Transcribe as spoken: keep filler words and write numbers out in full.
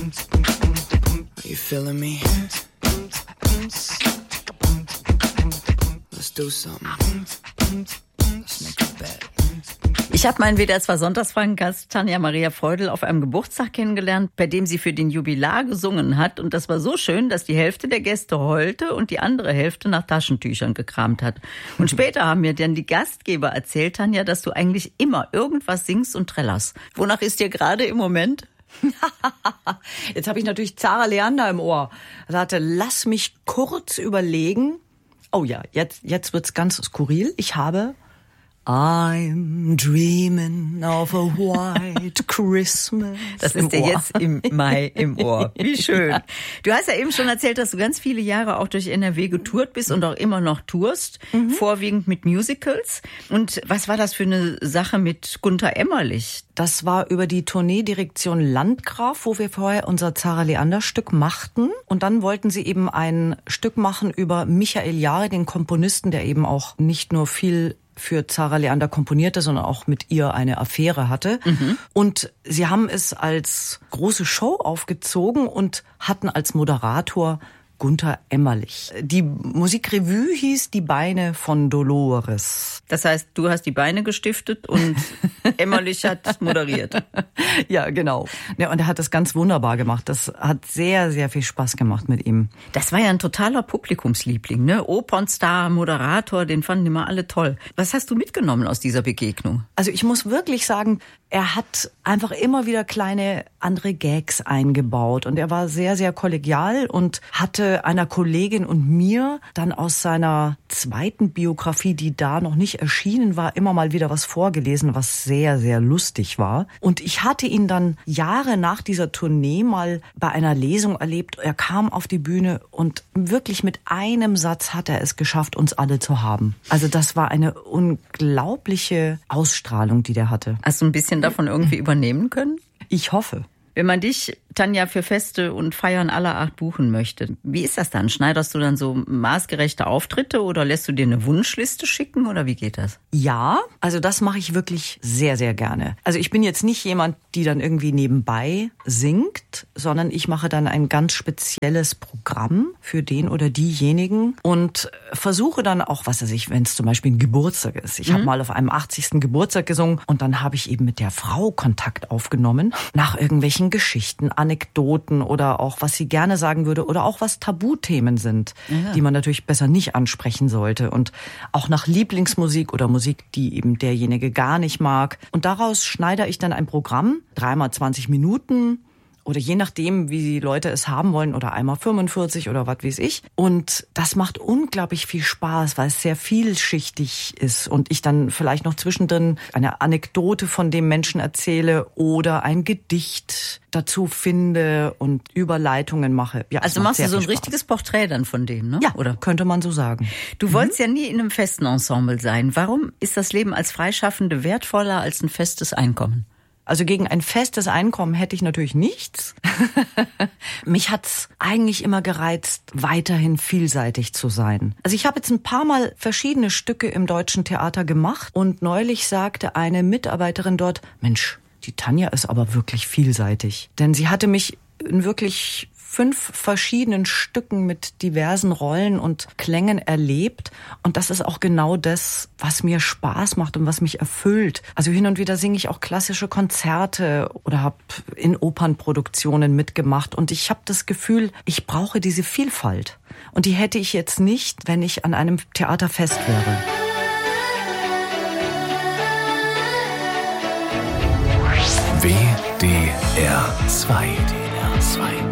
You feeling me? Let's do something. Let's make a bet. Ich habe meinen W D R zwei Sonntagsfragen-Gast Tanja Maria Feudel auf einem Geburtstag kennengelernt, bei dem sie für den Jubilar gesungen hat. Und das war so schön, dass die Hälfte der Gäste heulte und die andere Hälfte nach Taschentüchern gekramt hat. Und später haben mir dann die Gastgeber erzählt, Tanja, dass du eigentlich immer irgendwas singst und trällerst. Wonach ist dir gerade im Moment? Jetzt habe ich natürlich Zara Leander im Ohr. Er sagte, lass mich kurz überlegen. Oh ja, jetzt, jetzt wird's ganz skurril. Ich habe I'm dreaming of a white Christmas. Das ist dir jetzt im Mai im Ohr. Wie schön. Du hast ja eben schon erzählt, dass du ganz viele Jahre auch durch N R W getourt bist und auch immer noch tourst, mhm. vorwiegend mit Musicals. Und was war das für eine Sache mit Gunther Emmerlich? Das war über die Tourneedirektion Landgraf, wo wir vorher unser Zara Leander Stück machten. Und dann wollten sie eben ein Stück machen über Michael Jahr, den Komponisten, der eben auch nicht nur viel für Zara Leander komponierte, sondern auch mit ihr eine Affäre hatte. Mhm. Und sie haben es als große Show aufgezogen und hatten als Moderator Gunther Emmerlich. Die Musikrevue hieß Die Beine von Dolores. Das heißt, du hast die Beine gestiftet und Emmerlich hat moderiert. Ja, genau. Ja, und er hat das ganz wunderbar gemacht. Das hat sehr, sehr viel Spaß gemacht mit ihm. Das war ja ein totaler Publikumsliebling, ne? Opernstar, Moderator, den fanden immer alle toll. Was hast du mitgenommen aus dieser Begegnung? Also ich muss wirklich sagen, er hat einfach immer wieder kleine andere Gags eingebaut und er war sehr, sehr kollegial und hatte einer Kollegin und mir dann aus seiner zweiten Biografie, die da noch nicht erschienen war, immer mal wieder was vorgelesen, was sehr, sehr lustig war. Und ich hatte ihn dann Jahre nach dieser Tournee mal bei einer Lesung erlebt. Er kam auf die Bühne und wirklich mit einem Satz hat er es geschafft, uns alle zu haben. Also das war eine unglaubliche Ausstrahlung, die der hatte. Hast du ein bisschen davon irgendwie übernehmen können? Ich hoffe. Wenn man dich, Tanja, für Feste und Feiern aller Art buchen möchte, wie ist das dann? Schneiderst du dann so maßgerechte Auftritte oder lässt du dir eine Wunschliste schicken oder wie geht das? Ja, also das mache ich wirklich sehr, sehr gerne. Also ich bin jetzt nicht jemand, die dann irgendwie nebenbei singt, sondern ich mache dann ein ganz spezielles Programm für den oder diejenigen und versuche dann auch, was weiß ich, wenn es zum Beispiel ein Geburtstag ist. Ich mhm. habe mal auf einem achtzigsten Geburtstag gesungen und dann habe ich eben mit der Frau Kontakt aufgenommen nach irgendwelchen Geschichten, Anekdoten oder auch, was sie gerne sagen würde oder auch was Tabuthemen sind, ja. die man natürlich besser nicht ansprechen sollte und auch nach Lieblingsmusik oder Musik, die eben derjenige gar nicht mag. Und daraus schneide ich dann ein Programm, dreimal zwanzig Minuten oder je nachdem, wie die Leute es haben wollen oder einmal fünfundvierzig oder was weiß ich. Und das macht unglaublich viel Spaß, weil es sehr vielschichtig ist und ich dann vielleicht noch zwischendrin eine Anekdote von dem Menschen erzähle oder ein Gedicht dazu finde und Überleitungen mache. Ja, also machst du so ein richtiges Porträt dann von dem, ne? Ja, oder könnte man so sagen. Du mhm. wolltest ja nie in einem festen Ensemble sein. Warum ist das Leben als Freischaffende wertvoller als ein festes Einkommen? Also gegen ein festes Einkommen hätte ich natürlich nichts. Mich hat's eigentlich immer gereizt, weiterhin vielseitig zu sein. Also ich habe jetzt ein paar Mal verschiedene Stücke im Deutschen Theater gemacht und neulich sagte eine Mitarbeiterin dort, Mensch, die Tanja ist aber wirklich vielseitig. Denn sie hatte mich in wirklich fünf verschiedenen Stücken mit diversen Rollen und Klängen erlebt. Und das ist auch genau das, was mir Spaß macht und was mich erfüllt. Also hin und wieder singe ich auch klassische Konzerte oder habe in Opernproduktionen mitgemacht. Und ich habe das Gefühl, ich brauche diese Vielfalt. Und die hätte ich jetzt nicht, wenn ich an einem Theaterfest wäre. W D R zwei.